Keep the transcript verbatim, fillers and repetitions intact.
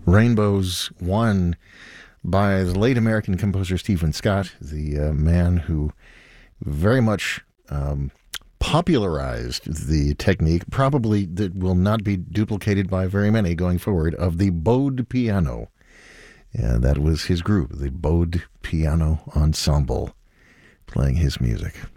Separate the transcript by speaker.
Speaker 1: Rainbows, one by the late American composer Stephen Scott, the uh, man who very much um, popularized the technique, probably that will not be duplicated by very many going forward, of the bowed piano. And that was his group, the Bowed Piano Ensemble, playing his music.